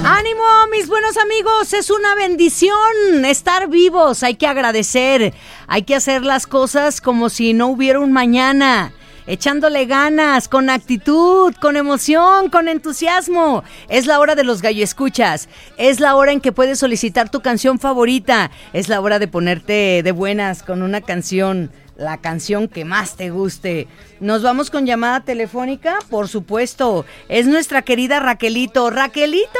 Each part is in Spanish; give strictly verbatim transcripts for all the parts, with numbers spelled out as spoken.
¡Ánimo, mis buenos amigos! Es una bendición estar vivos. Hay que agradecer. Hay que hacer las cosas como si no hubiera un mañana. Echándole ganas, con actitud, con emoción, con entusiasmo. Es la hora de los gallo escuchas. Es la hora en que puedes solicitar tu canción favorita. Es la hora de ponerte de buenas con una canción. La canción que más te guste. Nos vamos con llamada telefónica, por supuesto. Es nuestra querida Raquelito. ¡Raquelito!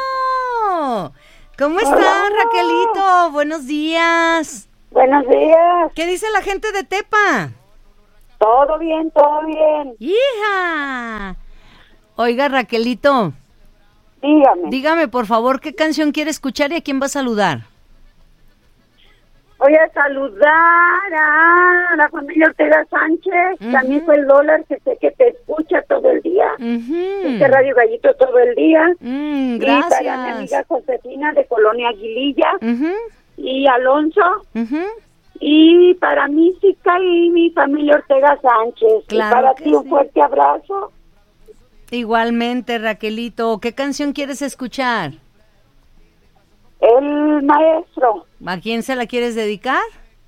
¿Cómo estás, Hola. Raquelito? Buenos días. Buenos días. ¿Qué dice la gente de Tepa? Todo bien, todo bien. ¡Hija! Oiga, Raquelito, Dígame. dígame, por favor, ¿qué canción quiere escuchar y a quién va a saludar? Voy a saludar a la familia Ortega Sánchez, Ujú. también fue el dólar, que sé que te escucha todo el día, Ujú. este Radio Gallito todo el día. Mm, Y para mi gracias. amiga Josefina de Colonia Aguililla Ujú, y Alonso, ujú. y para Mística y mi familia Ortega Sánchez. Claro y para que ti un sí. fuerte abrazo. Igualmente, Raquelito, ¿qué canción quieres escuchar? El maestro, ¿A quién se la quieres dedicar?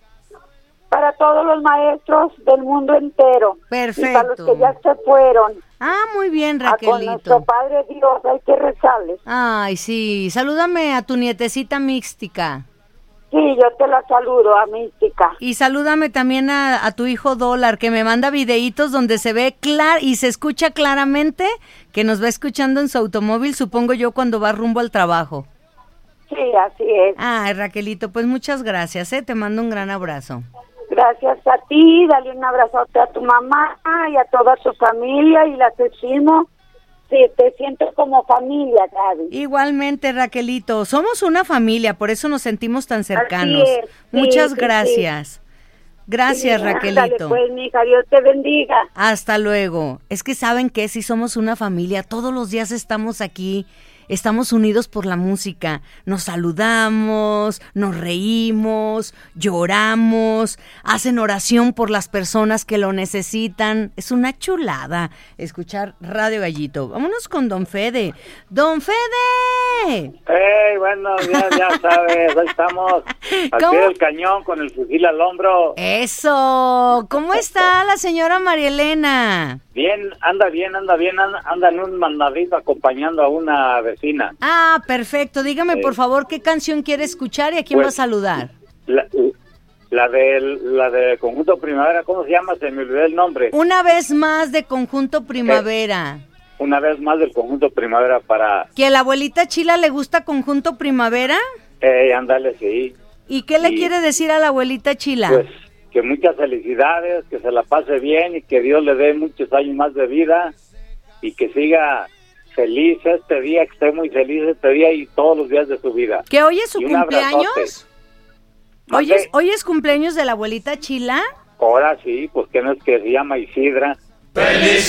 para todos los maestros del mundo entero. Perfecto. Y para los que ya se fueron. Ah, muy bien, A con nuestro Raquelito. Padre Dios hay que rezarles. Ay, sí, salúdame a tu nietecita Mística. Sí, yo te la saludo, a Mística. Y salúdame también a, a tu hijo Dólar, que me manda videitos donde se ve clar y se escucha claramente que nos va escuchando en su automóvil, supongo yo, cuando va rumbo al trabajo. Sí, así es. Ay, Raquelito, pues muchas gracias, ¿eh? Te mando un gran abrazo. Gracias a ti, dale un abrazote a tu mamá y a toda tu familia y la decimos. Sí, te siento como familia, Gaby. Igualmente, Raquelito, somos una familia, por eso nos sentimos tan cercanos. es, sí, Muchas sí, gracias. Gracias, Sí, Raquelito. ándale, pues, mija, Dios te bendiga. Hasta luego. Es que saben que si somos una familia, todos los días estamos aquí, estamos unidos por la música, nos saludamos, nos reímos, lloramos, hacen oración por las personas que lo necesitan. Es una chulada escuchar Radio Gallito. Vámonos con Don Fede. ¡Don Fede! Hey, buenos días, ya sabes, ahí estamos, al ¿Cómo? pie del cañón con el fusil al hombro. Eso. ¿Cómo está la señora María Elena? Bien, anda bien, anda bien, anda, anda en un mandadito acompañando a una vecina. Ah, perfecto. Dígame, Sí. por favor, ¿qué canción quiere escuchar y a quién Pues, va a saludar? La, la del la de Conjunto Primavera, ¿cómo se llama? Se me olvidó el nombre. Una vez más de Conjunto Primavera. Una vez más del Conjunto Primavera para... ¿Que a la abuelita Chila le gusta Conjunto Primavera? Hey, ándale, sí. ¿Y qué le Sí. quiere decir a la abuelita Chila? Pues que muchas felicidades, que se la pase bien y que Dios le dé muchos años más de vida y que siga feliz este día, que esté muy feliz este día y todos los días de su vida. ¿Que hoy es su Y un cumpleaños? abrazote. ¿Hoy ¿Mande? es, ¿Hoy es cumpleaños de la abuelita Chila? Ahora sí, pues que no es que se llama Isidra. ¡Feliz